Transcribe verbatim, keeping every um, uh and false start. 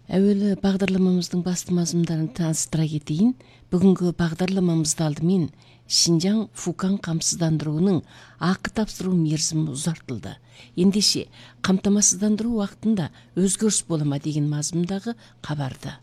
Әуелі бағдарламамыздың басты мазмұндарын таныстыра кетейін. Бүгінгі бағдарламамызды алдымен Шинжаң Фукан қамсыздандыруының ақы тапсыру мерзімі ұзартылды. Ендеше қамтамасыздандыру уақытында өзгеріс бола ма деген мазмұндағы хабарды